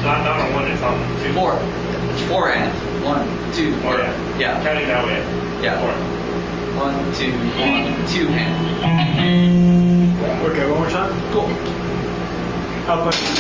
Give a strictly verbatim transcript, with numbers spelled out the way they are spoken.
Not, not on one, it's on two. Four. Forehand. One, two, four. Yeah. Yeah. Counting that way. Yeah. Four. One, two, one, two hand. Okay, one more time. Cool. Up and